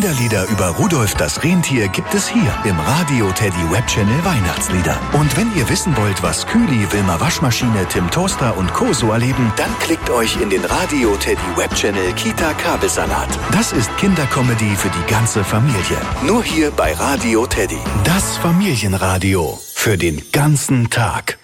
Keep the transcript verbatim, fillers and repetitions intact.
Kinderlieder über Rudolf das Rentier gibt es hier im Radio Teddy Webchannel Weihnachtslieder. Und wenn ihr wissen wollt, was Kühli, Wilma Waschmaschine, Tim Toaster und Co. so erleben, dann klickt euch in den Radio Teddy Webchannel Kita Kabelsalat. Das ist Kindercomedy für die ganze Familie. Nur hier bei Radio Teddy. Das Familienradio für den ganzen Tag.